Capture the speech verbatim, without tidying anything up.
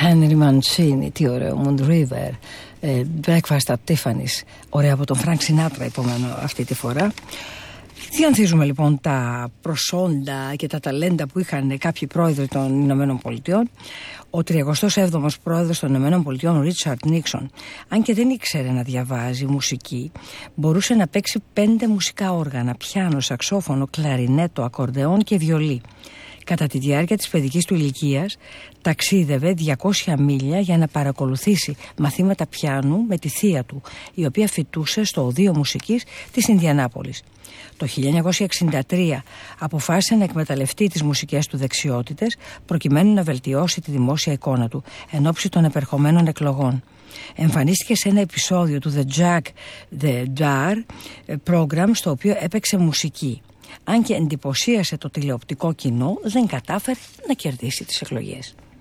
Henry Mancini, τι ωραίο, Moon River, ε, Breakfast at Tiffany's, ωραία, από τον Frank Sinatra επόμενο αυτή τη φορά. Διανθίζουμε λοιπόν τα προσόντα και τα ταλέντα που είχαν κάποιοι πρόεδροι των Ηνωμένων Πολιτειών. Ο τριακοστός έβδομος πρόεδρος των Ηνωμένων Πολιτειών, ο Ρίτσαρντ Νίξον, αν και δεν ήξερε να διαβάζει μουσική, μπορούσε να παίξει πέντε μουσικά όργανα: πιάνο, σαξόφωνο, κλαρινέτο, ακορντεόν και βιολί. Κατά τη διάρκεια της παιδικής του ηλικίας ταξίδευε διακόσια μίλια για να παρακολουθήσει μαθήματα πιάνου με τη θεία του, η οποία φοιτούσε στο Οδείο Μουσικής της Ινδιανάπολης. Το χίλια εννιακόσια εξήντα τρία αποφάσισε να εκμεταλλευτεί τις μουσικές του δεξιότητες προκειμένου να βελτιώσει τη δημόσια εικόνα του εν ώψη των επερχομένων εκλογών. Εμφανίστηκε σε ένα επεισόδιο του The Jack the Dar program, στο οποίο έπαιξε μουσική. Αν και εντυπωσίασε το τηλεοπτικό κοινό, δεν κατάφερε να κερδίσει τις εκλογές.